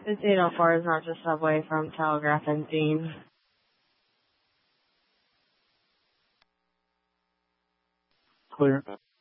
It's 804 is not just subway from Telegraph and Dean. Clear.